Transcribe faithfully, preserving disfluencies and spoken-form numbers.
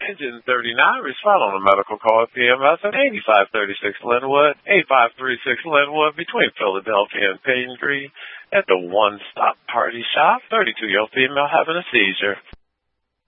Engine thirty-nine, respond on a medical call at P M S at eighty-five thirty-six Linwood, eighty-five thirty-six Linwood, between Philadelphia and Payton Green, at the One Stop Party Shop. thirty-two-year-old female having a seizure.